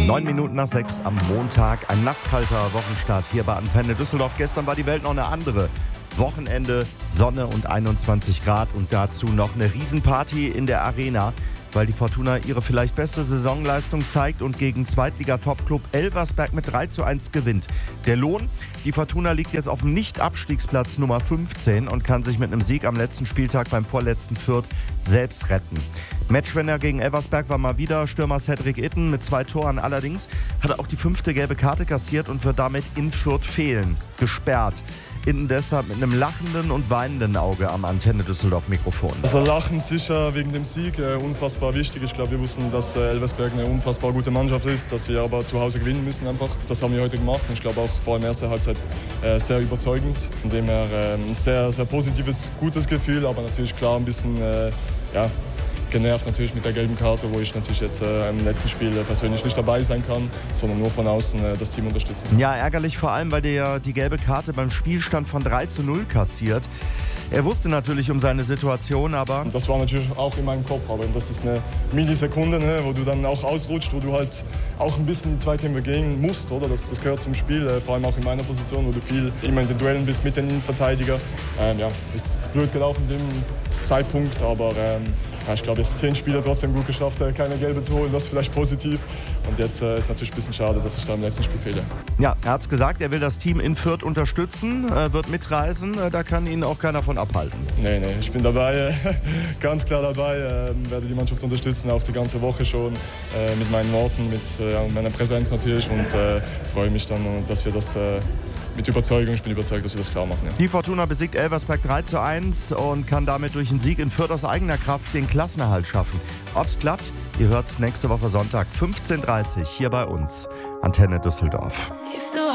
9:09 am Montag. Ein nasskalter Wochenstart hier bei Antenne Düsseldorf. Gestern war die Welt noch eine andere. Wochenende, Sonne und 21 Grad und dazu noch eine Riesenparty in der Arena, weil die Fortuna ihre vielleicht beste Saisonleistung zeigt und gegen Zweitliga-Topclub Elversberg mit 3:1 gewinnt. Der Lohn? Die Fortuna liegt jetzt auf dem Nicht-Abstiegsplatz Nummer 15 und kann sich mit einem Sieg am letzten Spieltag beim vorletzten Fürth selbst retten. Matchwinner gegen Elversberg war mal wieder Stürmer Cedric Itten mit 2 Toren. Allerdings hat er auch die 5. gelbe Karte kassiert und wird damit in Fürth fehlen. Gesperrt. Itten deshalb mit einem lachenden und weinenden Auge am Antenne Düsseldorf Mikrofon. Also Lachen sicher wegen dem Sieg, unfassbar wichtig. Ich glaube, wir wussten, dass Elversberg eine unfassbar gute Mannschaft ist, dass wir aber zu Hause gewinnen müssen einfach. Das haben wir heute gemacht und ich glaube auch vor allem erste Halbzeit sehr überzeugend. Von dem her ein sehr, sehr positives, gutes Gefühl, aber natürlich klar ein bisschen genervt natürlich mit der gelben Karte, wo ich natürlich jetzt im letzten Spiel persönlich nicht dabei sein kann, sondern nur von außen das Team unterstützen. Ja, ärgerlich vor allem, weil der die gelbe Karte beim Spielstand von 3:0 kassiert. Er wusste natürlich um seine Situation, aber... Das war natürlich auch in meinem Kopf, aber das ist eine Millisekunde, ne, wo du dann auch ausrutscht, wo du halt auch ein bisschen die Zweikämpfe gehen musst, oder? Das gehört zum Spiel, vor allem auch in meiner Position, wo du viel immer in den Duellen bist mit den Innenverteidigern. Ist blöd gelaufen in dem Zeitpunkt, aber ich glaube, jetzt 10 Spieler trotzdem gut geschafft, keine gelbe zu holen, das ist vielleicht positiv. Und jetzt ist natürlich ein bisschen schade, dass ich da im letzten Spiel fehle. Ja, er hat es gesagt, er will das Team in Fürth unterstützen, wird mitreisen, da kann ihn auch keiner von abhalten. Nee, ich bin dabei, ganz klar dabei, werde die Mannschaft unterstützen, auch die ganze Woche schon, mit meinen Worten, mit meiner Präsenz natürlich und freue mich dann, dass wir das mit Überzeugung, ich bin überzeugt, dass wir das klar machen. Ja. Die Fortuna besiegt Elversberg 3:1 und kann damit durch einen Sieg in Fürth aus eigener Kraft den Klassenerhalt schaffen. Ob's klappt, ihr hört's nächste Woche Sonntag 15:30 Uhr hier bei uns. Antenne Düsseldorf.